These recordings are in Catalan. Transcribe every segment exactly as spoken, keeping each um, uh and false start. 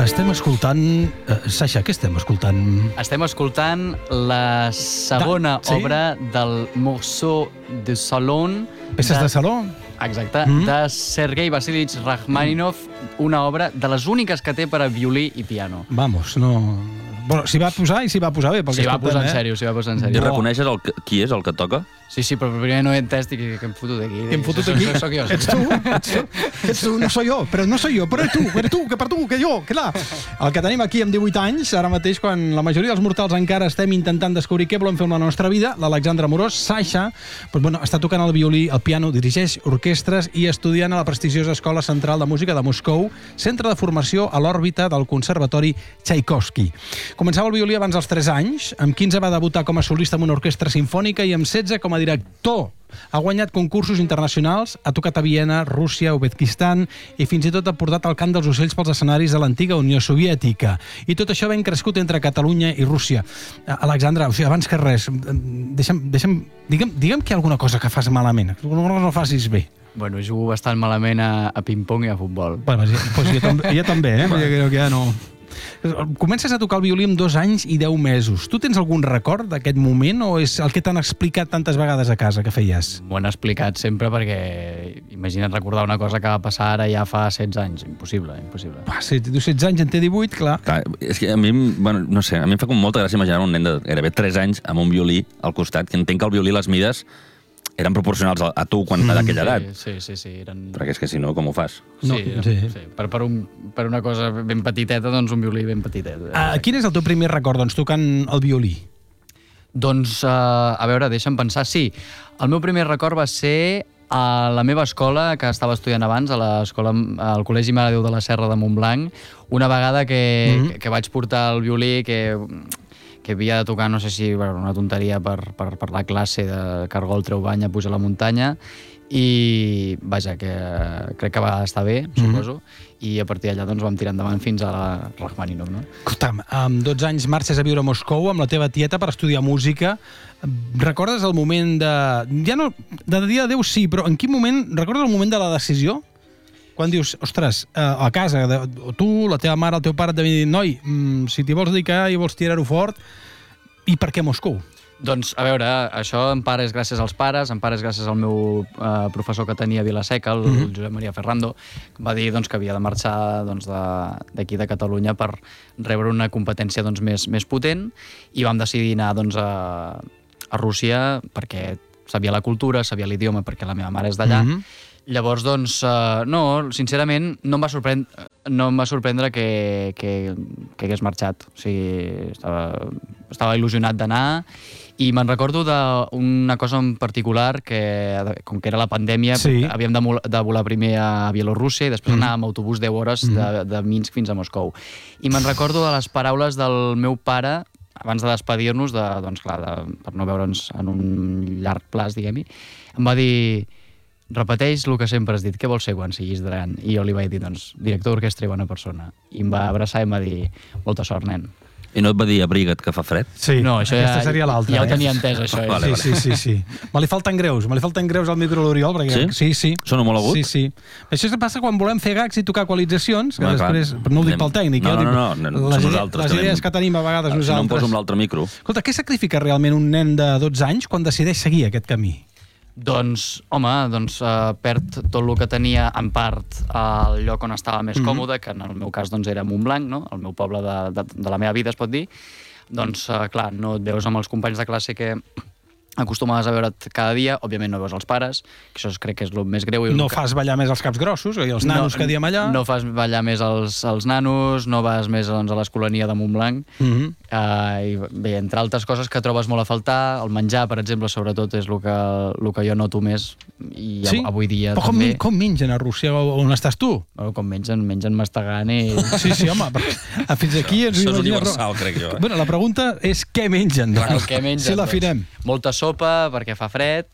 Estem escoltant... Uh, Sasha, què estem escoltant? Estem escoltant la segona da, sí? obra del Morceau de Salon. Peces de, de saló? Exacte, mm. de Sergei Vasilievich Rachmaninov, una obra de les úniques que té per a violí i piano. Vamos, no... Bueno, s'hi va posar i s'hi va posar bé. S'hi va posar en eh? sèrio, s'hi va posar en sèrio. I reconeixes el que, qui és el que toca? Sí, sí, però primer no he entès que, que em foto d'aquí. Que em foto d'aquí? Soc jo. Ets tu? Ets tu? Ets tu? No soy jo, però no soy jo, però eres tu, eres tu, que per tu, que jo, clar. El que tenim aquí amb divuit anys, ara mateix, quan la majoria dels mortals encara estem intentant descobrir què volem fer amb la nostra vida, l'Alexandre Amorós, Sasha, doncs, bueno, està tocant el violí, el piano, dirigeix orquestres i estudiant a la prestigiosa Escola Central de Música de Moscou, centre de formació a l'òrbita del Conservatori Tchaikovsky. Començava el violí abans dels tres anys, amb quinze va debutar com a solista en una orquestra simfònica i amb setze com a director. Ha guanyat concursos internacionals, ha tocat a Viena, Rússia, Uzbekistan i fins i tot ha portat el cant dels ocells pels escenaris de l'antiga Unió Soviètica. I tot això ben crescut entre Catalunya i Rússia. Alexandre, o sigui, abans que res, deixa'm, deixa'm, digue'm, digue'm que hi ha alguna cosa que fas malament, que alguna cosa no facis bé. Bueno, jugo bastant malament a, a ping-pong i a futbol. Bueno, pues jo, també, jo també, eh? Jo crec que ja no... Comences a tocar el violí amb dos anys i deu mesos. Tu tens algun record d'aquest moment o és el que t'han explicat tantes vegades a casa que feies? M'ho han explicat sempre perquè imagina't recordar una cosa que va passar ara ja fa setze anys. Impossible, impossible. Ah, si tu setze anys, en té divuit, clar. clar. És que a mi, bueno, no sé, a mi em fa com molta gràcia imaginar un nen de gairebé tres anys amb un violí al costat, que entenc que el violí les mides eren proporcionals a, a tu quan mm, d'aquella edat. Sí, sí, sí. Eren... Perquè és que si no, com ho fas? No, sí, sí. sí. Per, per, un, per una cosa ben petiteta, doncs un violí ben petitet. Uh, quin és el teu primer record, doncs, tocant el violí? Doncs, uh, a veure, deixa'm pensar. Sí, el meu primer record va ser a la meva escola, que estava estudiant abans, a l'escola, al Col·legi Mare de Déu de la Serra de Montblanc, una vegada que, mm-hmm. que, que vaig portar el violí, que... que havia de tocar, no sé si bueno, una tonteria per, per, per la classe de Cargol treu banya, puja a la muntanya, i vaja, que crec que va estar bé, suposo, mm-hmm. i a partir d'allà doncs, vam tirar endavant fins a la Rachmaninov. No? Escolta'm, amb dotze anys marxes a viure a Moscou amb la teva tieta per estudiar música. Recordes el moment de... Ja no, de dir adéu sí, però en quin moment... Recordes el moment de la decisió? Quan dius, ostres, a casa, tu, la teva mare, el teu pare et devien dir, noi, si t'hi vols dedicar i vols tirar-ho fort, i per què Moscou? Doncs, a veure, això en part és gràcies als pares, en part és gràcies al meu eh, professor que tenia a Vilaseca, el mm-hmm. Josep Maria Ferrando, que va dir doncs, que havia de marxar doncs, d'aquí de, de Catalunya per rebre una competència doncs, més, més potent, i vam decidir anar doncs, a, a Rússia perquè sabia la cultura, sabia l'idioma, perquè la meva mare és d'allà. Mm-hmm. Llavors, doncs, uh, no, sincerament, no em va sorprendre, no em va sorprendre que, que, que hagués marxat. O sigui, estava, estava il·lusionat d'anar i me'n recordo d'una cosa en particular que, com que era la pandèmia, sí. havíem de, de volar primer a Bielorússia i després mm. anar amb autobús deu hores mm. de, de Minsk fins a Moscou. I me'n recordo de les paraules del meu pare abans de despedir-nos, de, doncs, clar, de, per no veure'ns en un llarg plaç, diguem-hi, em va dir... repeteix el que sempre has dit, què vols ser quan siguis gran? I jo li vaig dir, doncs, director d'orquestra i bona persona. I em va abraçar i em va dir, molta sort, nen. I no et va dir, abriga't, que fa fred? Sí, no, això aquesta ja, seria l'altra. Ja ho eh? tenia entès, això. Vale, sí, sí, sí, sí. Me li falten greus, me li falten greus al micro l'Oriol. Perquè... Sí? Sí, sí. Sona molt agut? Sí, sí. Això és que passa quan volem fer gags i tocar equalitzacions, que ah, després, clar. No ho dic pel tècnic. No, eh? no, no, no, no. Les, nosaltres, les idees que tenim a vegades nosaltres. Si no em poso amb l'altre micro. Escolta, què sacrifica realment un nen de dotze anys quan decideix seguir aquest camí? Doncs, home, doncs, uh, perd tot el que tenia, en part, al lloc on estava més mm-hmm. còmode, que en el meu cas doncs, era Montblanc, no? El meu poble de, de, de la meva vida, es pot dir. Doncs, uh, clar, no et veus amb els companys de classe que acostumaves a veure't cada dia, òbviament no veus els pares, que això crec que és el més greu. I no que... fas ballar més els caps grossos, i els nanos no, que diem allà. No fas ballar més els, els nanos, no vas més doncs, a l'escolania de Montblanc. Mm-hmm. uh, i bé, entre altres coses que trobes molt a faltar, el menjar, per exemple, sobretot és el que, el que jo noto més, i sí? avui dia però també. Com, com mengen a Rússia? On estàs tu? Bueno, com mengen, mengen mastegant i... Sí, sí, home, fins aquí... Ens això és universal, crec jo. Eh? Bueno, la pregunta és què mengen? El què mengen, si l'afinem. Doncs, molta sopa, perquè fa fred,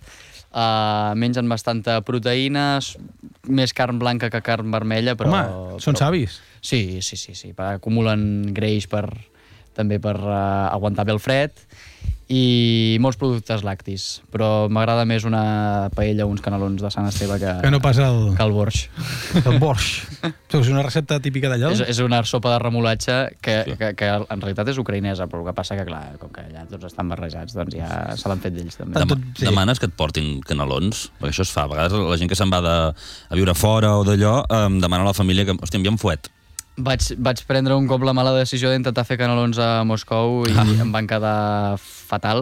uh, mengen bastanta proteïna, més carn blanca que carn vermella, però... Home, són però... savis. Sí, sí, sí, sí. Acumulen greix per, també per uh, aguantar bé el fred, i molts productes lactis, però m'agrada més una paella o uns canelons de Sant Esteve que, Que no pas el... que el borsch. El borsch. És una recepta típica d'allò? És, és una sopa de remolatge que, sí. que, que en realitat és ucraïnesa, però el que passa que, clar, com que allà tots estan barrejats, doncs ja se l'han fet d'ells també. Dem sí. Demanes que et portin canelons? Perquè això es fa. A vegades la gent que se'n va de, a viure fora o d'allò eh, demana a la família que, hòstia, envia'm fuet. Vaig, vaig prendre un cop la mala decisió d'intentar fer canelons a Moscou i ah. em van quedar fatal.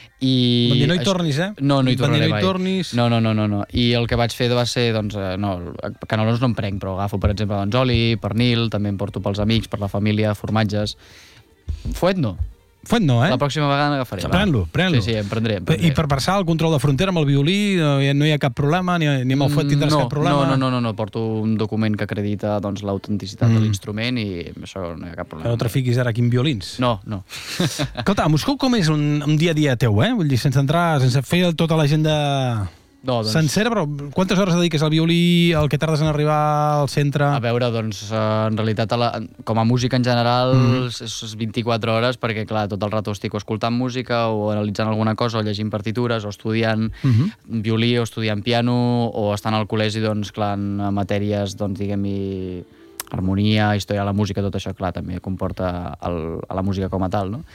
I Bon dia, no hi tornis, eh? No, no hi tornaré no hi mai. Tornis. No, no, no, no, no. I el que vaig fer va ser, doncs, no, canelons no em prenc, però agafo, per exemple, doncs, oli, pernil, també em porto pels amics, per la família, formatges. Fuet no. Fuet no, eh? La pròxima vegada n'agafaré. Pren-lo, pren-lo. Sí, sí, em prendré, em prendré. I per passar el control de frontera amb el violí no hi ha, no hi ha cap problema, ni, ni amb el fuet tindràs no, cap problema? No, no, no, no, porto un document que acredita doncs, l'autenticitat mm. de l'instrument i això no hi ha cap problema. Que no trafiquis ara aquí amb violins? No, no. Escolta, a Moscou com és un, un dia a dia teu, eh? Vull dir, sense entrar, sense fer tota l'agenda no, doncs... sencera, però quantes hores dediques al violí, el que tardes en arribar al centre? A veure, doncs, en realitat, a la, com a música en general, mm. és vint-i-quatre hores, perquè, clar, tot el rato estic o escoltant música, o analitzant alguna cosa, o llegint partitures, o estudiant mm-hmm. violí, o estudiant piano, o estant al col·legi, doncs, clar, en matèries, doncs, diguem-hi, harmonia, història de la música, tot això, clar, també comporta el, a la música com a tal, no?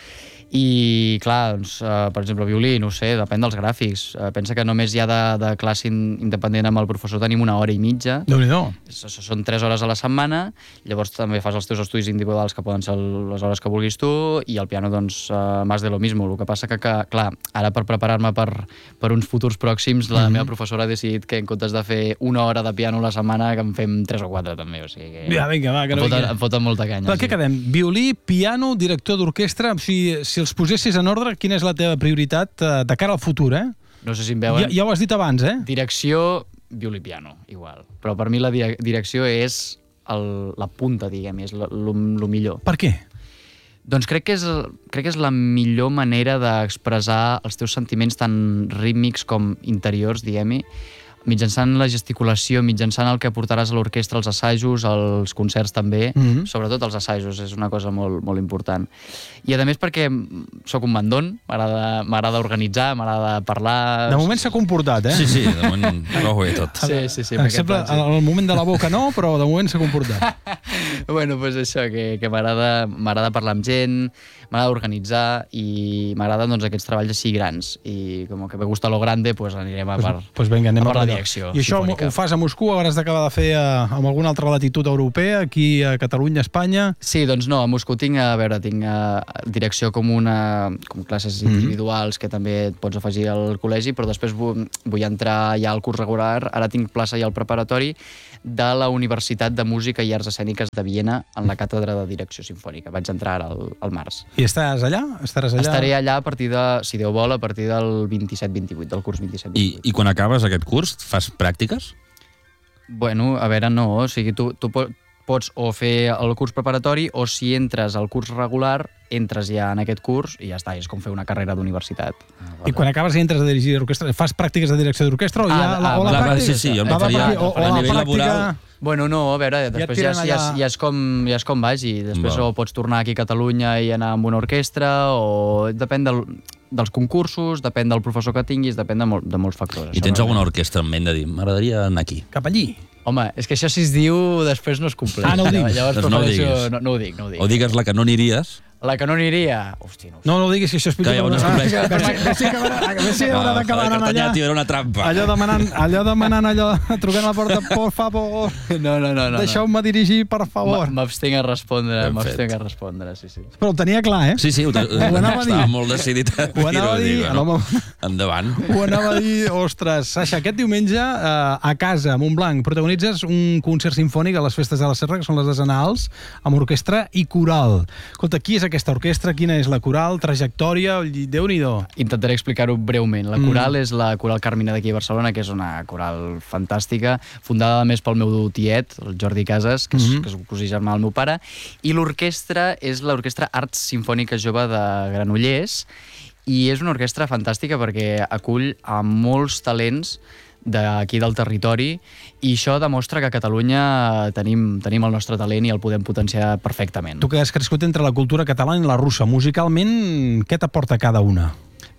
I, clar, doncs, uh, per exemple, violí, no sé, depèn dels gràfics. Uh, pensa que només ja de, de classe independent amb el professor tenim una hora i mitja. Déu-n'hi-do. Són tres hores a la setmana, llavors també fas els teus estudis individuals que poden ser les hores que vulguis tu, i el piano, doncs, uh, más de lo mismo. El que passa que, que clar, ara per preparar-me per, per uns futurs pròxims, la mm-hmm. meva professora ha decidit que en comptes de fer una hora de piano a la setmana, que en fem tres o quatre també, o sigui que... Ja, vinga, va, que no em foten, em foten molta canya. Però sí. Què quedem? Violí, piano, director d'orquestra... Si, si els posessis en ordre, quina és la teva prioritat uh, de cara al futur, eh? No sé si em veuen... Ja, ja ho has dit abans, eh? Direcció, violí-piano, igual. Però per mi la di direcció és el, la punta, diguem, és el millor. Per què? Doncs crec que és, crec que és la millor manera d'expressar els teus sentiments tant rítmics com interiors, diguem-hi, mitjançant la gesticulació, mitjançant el que portaràs a l'orquestra, els assajos, els concerts també, mm-hmm. sobretot els assajos, és una cosa molt, molt important. I a més perquè sóc un mandón, m'agrada organitzar, m'agrada parlar... De moment s'ha comportat, eh? Sí, sí, de moment ho ho tot. Sí, sí, sí. Excepte al moment de la boca no, però de moment s'ha comportat. Bueno, doncs això, que, que m'agrada parlar amb gent, m'agrada organitzar i m'agraden doncs, aquests treballs així grans. I com que me gusta lo grande, pues anirem a per, pues, pues venga, anem a per la direcció. I això sinfònica. Ho fas a Moscou, hauràs d'acabar de fer a, amb alguna altra latitud europea, aquí a Catalunya, Espanya? Sí, doncs no, a Moscou tinc, a veure, tinc a, direcció com una, com classes individuals mm. que també et pots afegir al col·legi, però després vull, vull entrar ja al curs regular, ara tinc plaça ja al preparatori de la Universitat de Música i Arts Escèniques de Viena en la càtedra de direcció simfònica. Vaig entrar ara al, al març. I estàs allà? Estaràs allà? Estaré allà a partir de, si Déu vol, a partir del vint-i-set vint-i-vuit, del curs vint-i-set vint-i-vuit. I, I quan acabes aquest curs, fas pràctiques? Bueno, a veure, no. O sigui, tu, tu pots o fer el curs preparatori o si entres al curs regular, entres ja en aquest curs i ja està, és com fer una carrera d'universitat. I quan acabes i entres a dirigir orquestra, fas pràctiques de direcció d'orquestra o ja ah, la, o la, la pràctica? Sí, sí, jo em va, faria, va, o, o a la nivell pràctica... laboral... Bueno, no, a veure, després ja, ja, ja, és, ja, és com, ja és com vagi. Després Va. o pots tornar aquí a Catalunya i anar amb una orquestra, o depèn del, dels concursos, depèn del professor que tinguis, depèn de, mol, de molts factors. I tens alguna orquestra en ment de dir, m'agradaria anar aquí? Cap allí? Home, és que això si es diu, després no es compleix. Ah, no ho diguis. Llavors doncs no ho prefereixo... diguis. No, no ho dic, no ho dic. O digues la que no aniries... La que no aniria... Hosti, no ho sé. No, no ho diguis, que això és pitjor. Que llavors no es compleix. A veure si haurà d'acabar anant allà. Tio, era una trampa. Allò demanant, allò demanant, allò, trucant a la porta, por favor, no, no, no, no, deixeu-me dirigir, per favor. M'abstenc a respondre, m'abstenc a respondre, sí, sí. Però ho tenia clar, eh? Sí, sí, ho, ho, ho anava a dir. Estava molt decidit a ho anava a dir. Bueno, endavant. Ho anava a dir, ostres, Sasha, aquest diumenge eh, a casa, a Montblanc, protagonitzes un concert simfònic a les festes de la Serra, que són les decenals, amb orquestra i coral. Escolta, qui és aquesta orquestra? Quina és la coral, trajectòria, Déu-n'hi-do. Intentaré explicar-ho breument. La coral mm. és la Coral Carmina d'aquí a Barcelona, que és una coral fantàstica, fundada a més pel meu tiet, el Jordi Casas, que és, mm -hmm. que és un cosí germà del meu pare, i l'orquestra és l'Orquestra Arts Simfòniques Jove de Granollers, i és una orquestra fantàstica perquè acull a molts talents d'aquí del territori, i això demostra que a Catalunya tenim, tenim el nostre talent i el podem potenciar perfectament. Tu que has crescut entre la cultura catalana i la russa, musicalment, què t'aporta cada una?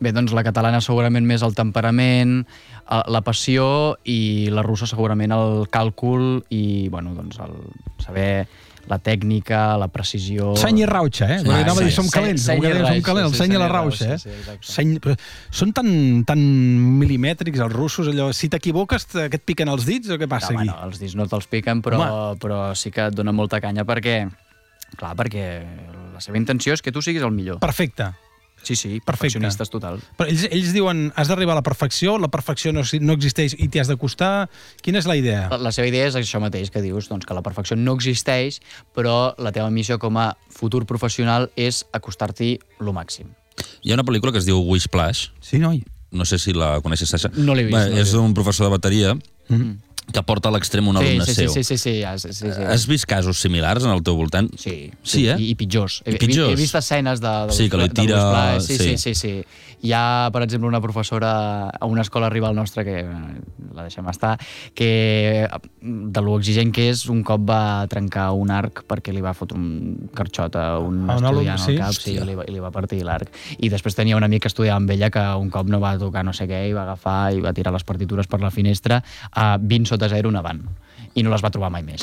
Bé, doncs la catalana segurament més el temperament, la passió, i la russa segurament el càlcul i, bueno, doncs el saber la tècnica, la precisió... Seny i rauxa, eh? Sí, Perquè anava a dir, sí, som calents, seny som i calents, som rauxa, calents, el sí, seny i la seny i rauxa, rauxa, eh? sí, exacte. Seny... però Són tan, tan milimètrics, els russos, allò, si t'equivoques, que et piquen els dits, o què passa No, aquí? bueno, els dits no te'ls piquen, però, però sí que et dona molta canya perquè, clar, perquè la seva intenció és que tu siguis el millor. Perfecte. Sí, sí, Perfecte. perfeccionistes total. Però ells, ells diuen, has d'arribar a la perfecció, la perfecció no, no existeix i t'hi has d'acostar. Quina és la idea? La, la seva idea és això mateix que dius, doncs, que la perfecció no existeix, però la teva missió com a futur professional és acostar-t'hi lo màxim. Hi ha una pel·lícula que es diu Whiplash. Sí, noi? No sé si la coneixes, Sasha. No l'he vist. Bé, no l'he és vist. un professor de bateria Mm. que porta a l'extrem un Sí, alumne sí, seu. sí, sí, sí, ja, sí, sí, sí. Has vist casos similars en el teu voltant? Sí, Sí, eh? I, i pitjors. I He- pitjors? He, he vist escenes de, de Sí, que li de tira- Whiplash, sí, sí. sí, sí, sí. Hi ha, per exemple, una professora a una escola rival nostra, que eh, la deixem estar, que de lo exigent que és, un cop va trencar un arc perquè li va fotre un carxot a un A un alumne, estudiant al sí? cap, sí, i li, va, i li va partir l'arc. I després tenia un amic que estudiava amb ella que un cop no va tocar no sé què i va agafar i va tirar les partitures per la finestra a vint sota zero nevant. I no les va trobar mai més.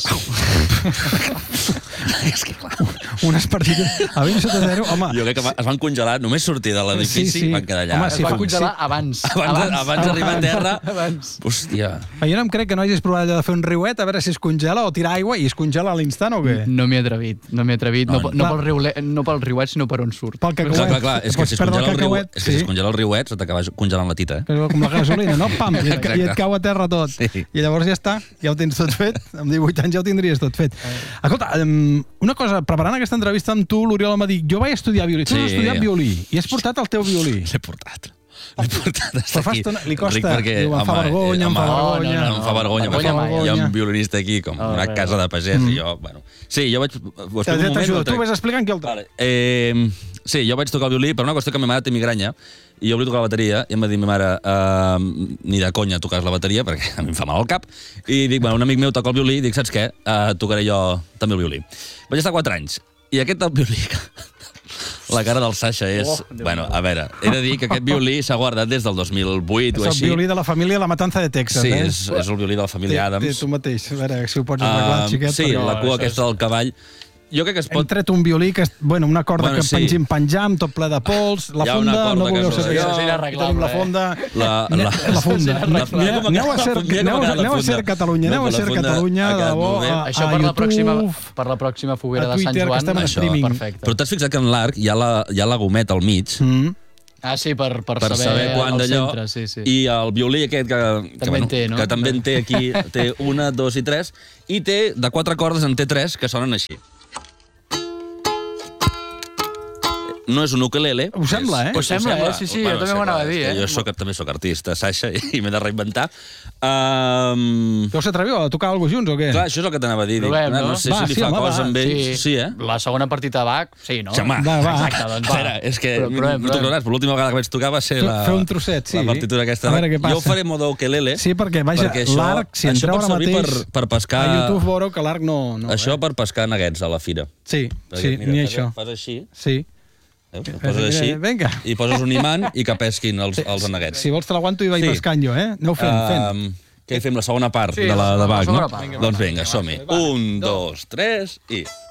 És que, clar, Unes partides a vint sota zero, home... jo crec que va- es van congelar, només sortir de l'edifici Sí, sí. van quedar allà. Home, Es sí, va fa- congelar sí. abans. Abans, abans d'arribar a terra... Abans. Hòstia. Jo no em crec que no hagis provat allò de fer un riuet a veure si es congela o tirar aigua i es congela a l'instant o què? No m'hi he atrevit, no m'hi he atrevit. No, No, no, clar. pel riulet, no pel riuet, sinó per on surt. Pel cacauet. Clar, clar, clar, és que Pots si es perdre congela el riuet, cacauet, és que si es sí. congela el riuet se t'acaba congelant la tita, eh? Que és com la gasolina, no? Pam, i et, Exacte. i et cau a terra tot. Sí. I llavors ja està, ja ho tens tot fet. Amb divuit anys ja ho tindries tot fet. Escolta, um, una cosa, preparant aquesta entrevista amb tu, l'Oriol em va dir, jo vaig estudiar violí. Tu Sí. has estudiat violí i has portat el teu violí. L'he portat. L'he portat hasta Però fa aquí. estona, li costa. Ric, perquè, Diu, em fa home, vergonya, em fa home, vergonya. No, no, em fa vergonya. Vergonya perquè mai. Hi ha un violinista aquí, com Oh, una bé. casa de pagès, i jo, bueno... Sí, jo vaig... Ho explico un moment, T'ajudo, o tu trec? ves explicant que el Vale. Eh, sí, jo vaig tocar el violí per una qüestió que ma mare té migranya i jo volia tocar la bateria i em va dir ma mare uh, ni de conya toques la bateria perquè a mi em fa mal al cap i dic, bueno, un amic meu toca el violí i dic, saps què? Uh, tocaré jo també el violí. Vaig estar quatre anys i aquest del violí... La cara del Sasha és... Oh, bueno, a veure, he de dir que aquest violí s'ha guardat des del dos mil vuit o És el així. violí de la família La Matanza de Texas, Sí, eh? és, és el violí de la família Té- té Adams. tu mateix, a veure si ho pots arreglar, Ah, xiquet. sí, perquè- la cua això aquesta del cavall. Jo crec que es Hem pot... tret un violí, que és, bueno, una corda Bueno, que sí. pengim penjam, tot ple de pols, la Hi ha funda, una corda no que voleu és saber. això és inarreglable, Tenim la eh? fonda. La, Ne- la, la funda. La, Aneu- mira com aneu a acaba- ser- mira com aneu a- acaba la aneu a funda. ser Catalunya, aneu a No, ser la funda Catalunya, ha de quedat debò, molt bé. a- Això per la, pròxima, per la pròxima foguera a de Sant Twitter, que Joan. estem en això, streaming. perfecte. Però t'has fixat que en l'arc hi ha la, hi ha la gometa al mig, Mm. Ah, sí, per, per, per saber quan el d'allò, centre, sí, sí. i el violí aquest que, que, També en té, no? que també en té aquí, té una, dos i tres, i té de quatre cordes en té tres que sonen així. No és un ukelele. Ho sembla, eh? Ho sembla, eh? Sí, sí, jo també m'ho anava a dir, eh? Jo soc, també sóc artista, Sasha, i m'he de reinventar. Um, Que us atreviu a tocar alguna cosa junts o què? clar, això és el que t'anava a dir. Dic, Provem, no? no? no sé Va, si li sí, fa home, cosa va. amb ells. Sí, eh? La segona partita de Bach, sí, no? Sí, home, Va, va. Exacte, doncs va. Espera, és que Però no provem, t'ho provem. creuràs, però l'última vegada que vaig tocar va ser Fer- la, fer un trosset, sí. la partitura aquesta. A veure què passa. Jo ho faré modo ukelele. Sí, perquè, vaja, perquè això- l'arc, si això entreu pot ara servir mateix per, per pescar... a YouTube veureu que l'arc no... no això eh? per pescar neguets a la fira. Sí, Perquè, sí, mira, ni fas, això. Fas així, Sí. eh? Mira, poses així, vinga. i poses un imant i que pesquin els, els neguets. Si vols te l'aguanto i vaig Sí. pescant jo, eh? Aneu fent, fent. Um, què fem, la segona part Sí, de la de la Bach, no? segona part. Doncs vinga, som-hi. Un, dos, tres i...